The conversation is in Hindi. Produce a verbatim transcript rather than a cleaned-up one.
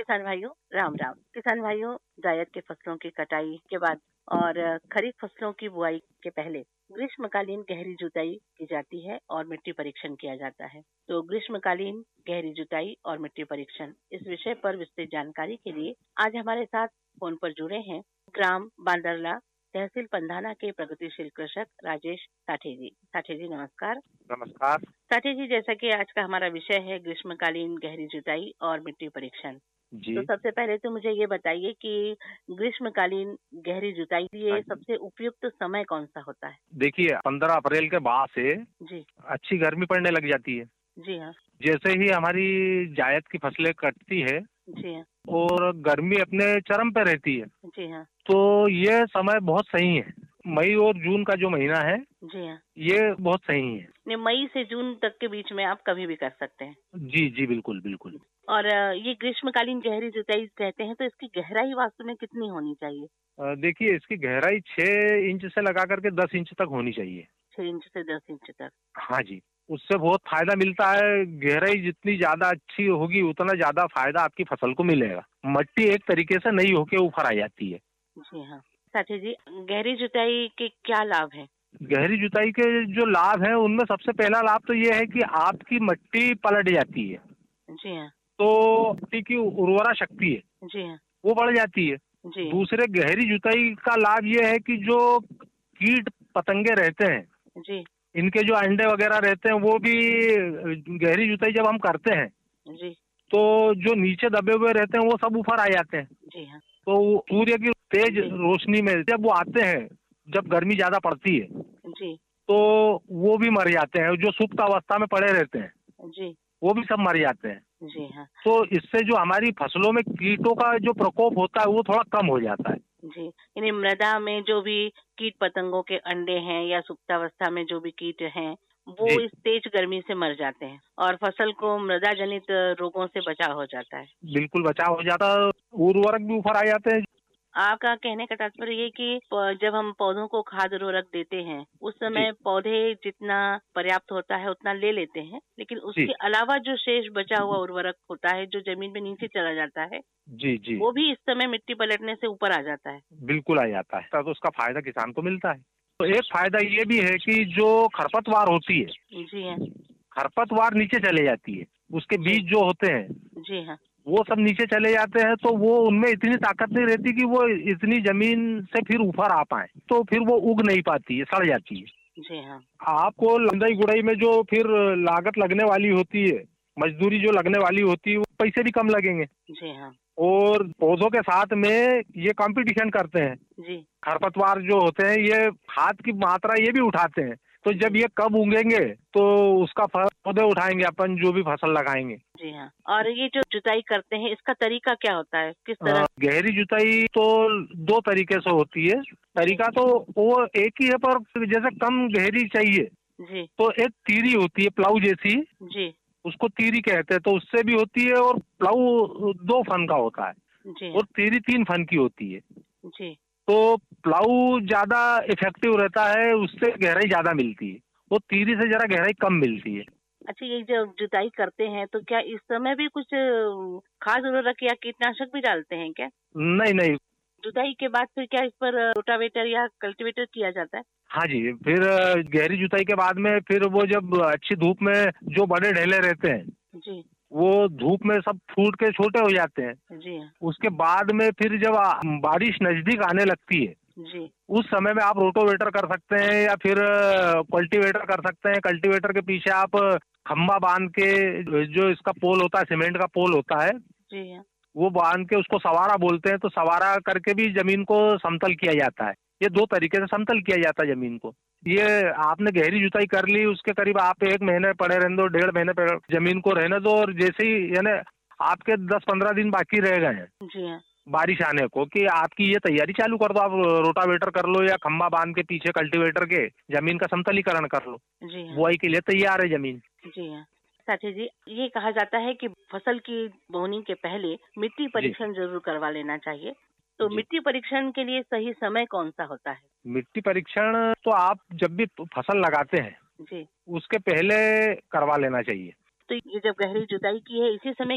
किसान भाइयों, राम राम। किसान भाइयों, जायद के फसलों की कटाई के बाद और खरीफ फसलों की बुआई के पहले ग्रीष्मकालीन गहरी जुताई की जाती है और मिट्टी परीक्षण किया जाता है। तो ग्रीष्मकालीन गहरी जुताई और मिट्टी परीक्षण, इस विषय पर विस्तृत जानकारी के लिए आज हमारे साथ फोन पर जुड़े हैं ग्राम बांदरला, तहसील पंधाना के प्रगतिशील कृषक राजेश साठे जी। साठे जी नमस्कार। नमस्कार। साठे जी, जैसा कि आज का हमारा विषय है ग्रीष्मकालीन गहरी जुताई और मिट्टी परीक्षण, जी। तो सबसे पहले तो मुझे ये बताइए कि ग्रीष्मकालीन गहरी जुताई के लिए सबसे उपयुक्त समय कौन सा होता है? देखिए, पंद्रह अप्रैल के बाद से जी अच्छी गर्मी पड़ने लग जाती है। जी हाँ। जैसे ही हमारी जायद की फसलें कटती है जी हाँ। और गर्मी अपने चरम पे रहती है, जी हाँ। तो ये समय बहुत सही है। मई और जून का जो महीना है, जी हाँ। ये बहुत सही है। नहीं, मई से जून तक के बीच में आप कभी भी कर सकते हैं। जी जी बिल्कुल बिल्कुल। और अ, ये ग्रीष्मकालीन गहरी जुताई कहते हैं, तो इसकी गहराई वास्तव में कितनी होनी चाहिए? अ, देखिए, इसकी गहराई छह इंच से लगा करके दस इंच तक होनी चाहिए। छह इंच से दस इंच तक? हाँ जी, उससे बहुत फायदा मिलता है। गहराई जितनी ज्यादा अच्छी होगी उतना ज्यादा फायदा आपकी फसल को मिलेगा। मिट्टी एक तरीके से नई होके ऊपर आ जाती है। जी हाँ। साथी जी, गहरी जुताई के क्या लाभ है? गहरी जुताई के जो लाभ है, उनमें सबसे पहला लाभ तो ये है कि आपकी मिट्टी पलट जाती है, जी हाँ। तो मिट्टी की उर्वरा शक्ति है जी हाँ। वो बढ़ जाती है। जी दूसरे, गहरी जुताई का लाभ ये है कि जो कीट पतंगे रहते हैं, जी इनके जो अंडे वगैरह रहते हैं, वो भी गहरी जुताई जब हम करते हैं जी तो जो नीचे दबे हुए रहते हैं वो सब ऊपर आ जाते हैं। जी हाँ। तो सूर्य की तेज जी। रोशनी में जब वो आते हैं, जब गर्मी ज्यादा पड़ती है, जी तो वो भी मर जाते हैं। जो सुप्त अवस्था में पड़े रहते हैं जी वो भी सब मर जाते हैं। जी हाँ। तो इससे जो हमारी फसलों में कीटों का जो प्रकोप होता है वो थोड़ा कम हो जाता है। जी, यानी मृदा में जो भी कीट पतंगों के अंडे हैं या सुप्तावस्था में जो भी कीट हैं, वो जी इस तेज गर्मी से मर जाते हैं और फसल को मृदा जनित रोगों से बचाव हो जाता है। बिल्कुल बचाव हो जाता है, उर्वरक भी ऊपर आ जाते हैं। आपका कहने का तात्पर्य ये कि प- जब हम पौधों को खाद उर्वरक देते हैं, उस जी समय पौधे जितना पर्याप्त होता है उतना ले लेते हैं, लेकिन जी उसके अलावा जो शेष बचा हुआ उर्वरक होता है, जो जमीन में नीचे चला जाता है, जी जी वो भी इस समय मिट्टी पलटने से ऊपर आ जाता है। बिल्कुल आ जाता है। तो उसका फायदा किसान को मिलता है। तो एक फायदा ये भी है कि जो खरपतवार होती है, जी हाँ। खरपतवार नीचे चले जाती है। उसके जी बीज जो होते हैं जी हाँ। वो सब नीचे चले जाते हैं, तो वो उनमें इतनी ताकत नहीं रहती कि वो इतनी जमीन से फिर ऊपर आ पाए, तो फिर वो उग नहीं पाती है, सड़ जाती है। जी हाँ। आपको लंदाई गुड़ाई में जो फिर लागत लगने वाली होती है, मजदूरी जो लगने वाली होती है, वो पैसे भी कम लगेंगे। जी हाँ। और पौधों के साथ में ये कंपटीशन करते हैं। जी खरपतवार जो होते हैं ये खाद की मात्रा ये भी उठाते हैं, तो जब ये कब उगेंगे तो उसका फल पौधे उठाएंगे अपन जो भी फसल लगाएंगे। जी हाँ। और ये जो जुताई करते हैं, इसका तरीका क्या होता है, किस तरह? अ, गहरी जुताई तो दो तरीके से होती है। तरीका तो वो एक ही है, पर जैसे कम गहरी चाहिए जी तो एक तीरी होती है प्लाऊ जैसी, जी उसको तीरी कहते हैं, तो उससे भी होती है। और प्लाऊ दो फन का होता है जी और तीरी तीन फन की होती है। जी तो प्लाऊ ज्यादा इफेक्टिव रहता है, उससे गहराई ज्यादा मिलती है। वो तीरी से जरा गहराई कम मिलती है। अच्छा, ये जब जुताई करते हैं तो क्या इस समय भी कुछ अ, खाद उर्वरक या कीटनाशक भी डालते हैं क्या? नहीं नहीं। जुताई के बाद फिर क्या इस पर अ, रोटावेटर या कल्टीवेटर किया जाता है? हाँ जी, फिर अ, गहरी जुताई के बाद में फिर वो जब अच्छी धूप में जो बड़े ढेले रहते हैं, जी वो धूप में सब फूट के छोटे हो जाते हैं। जी हाँ। उसके बाद में फिर जब आ, बारिश नजदीक आने लगती है, जी उस समय में आप रोटोवेटर कर सकते हैं या फिर कल्टीवेटर कर सकते हैं। कल्टीवेटर के पीछे आप खम्बा बांध के, जो इसका पोल होता है, सीमेंट का पोल होता है, जी हाँ। वो बांध के, उसको सवारा बोलते हैं, तो सवारा करके भी जमीन को समतल किया जाता है। ये दो तरीके से समतल किया जाता है जमीन को। ये आपने गहरी जुताई कर ली, उसके करीब आप एक महीने पड़े रहने दो, डेढ़ महीने पड़े जमीन को रहने दो, और जैसे ही यानी आपके दस पंद्रह दिन बाकी रह गए हैं जी हाँ। बारिश आने को, कि आपकी ये तैयारी चालू कर दो। आप रोटावेटर कर लो या खम्बा बांध के पीछे कल्टीवेटर के जमीन का समतलीकरण कर लो। जी हाँ। बुआई के लिए तैयार है जमीन। जी हाँ। साथी जी, ये कहा जाता है कि फसल की बोनी के पहले मिट्टी जी परीक्षण जरूर करवा लेना चाहिए। तो जी। मिट्टी परीक्षण के लिए सही समय कौन सा होता है? मिट्टी परीक्षण तो आप जब भी फसल लगाते हैं जी, उसके पहले करवा लेना चाहिए। तो ये जब गहरी जुताई की है, इसी समय